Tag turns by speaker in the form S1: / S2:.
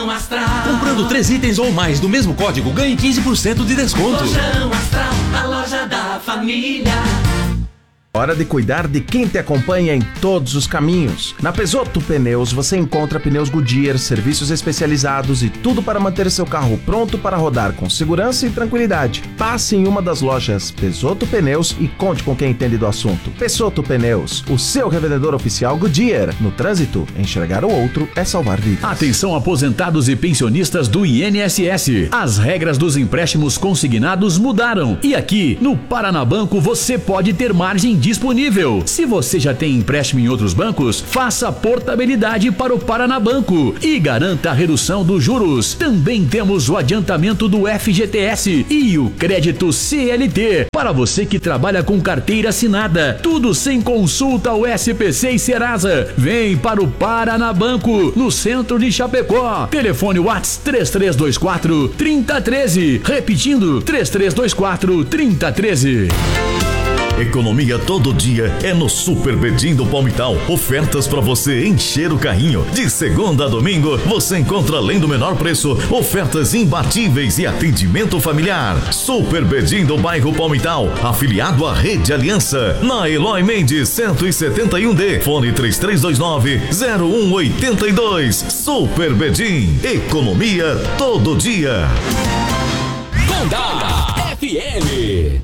S1: Lojão Astral.
S2: Comprando 3 itens ou mais do mesmo código, ganhe 15% de desconto.
S1: Lojão Astral, a loja da família.
S3: Hora de cuidar de quem te acompanha em todos os caminhos. Na Pezotto Pneus você encontra pneus Goodyear, serviços especializados e tudo para manter seu carro pronto para rodar com segurança e tranquilidade. Passe em uma das lojas Pezotto Pneus e conte com quem entende do assunto. Pezotto Pneus, o seu revendedor oficial Goodyear. No trânsito, enxergar o outro é salvar vidas.
S4: Atenção aposentados e pensionistas do INSS. As regras dos empréstimos consignados mudaram. E aqui, no Paranabanco, você pode ter margem disponível. Se você já tem empréstimo em outros bancos, faça portabilidade para o Paranabanco e garanta a redução dos juros. Também temos o adiantamento do FGTS e o crédito CLT para você que trabalha com carteira assinada. Tudo sem consulta ao SPC e Serasa. Vem para o Paranabanco, no centro de Chapecó. Telefone WhatsApp 3324-3013. Repetindo, 3324-3013.
S5: Economia todo dia é no Super Bedim do Palmital. Ofertas para você encher o carrinho. De segunda a domingo, você encontra, além do menor preço, ofertas imbatíveis e atendimento familiar. Super Bedim do bairro Palmital, afiliado à Rede Aliança. Na Eloy Mendes 171D, fone 3329-0182. Super Bedim, economia todo dia.
S6: Condá FM.